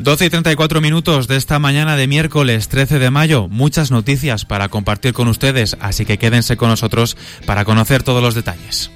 12:34 de esta mañana de miércoles 13 de mayo. Muchas noticias para compartir con ustedes, así que quédense con nosotros para conocer todos los detalles.